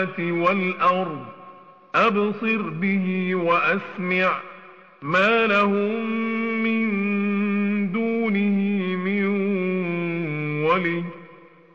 والأرض أبصر به وأسمع ما لهم من دونه من ولي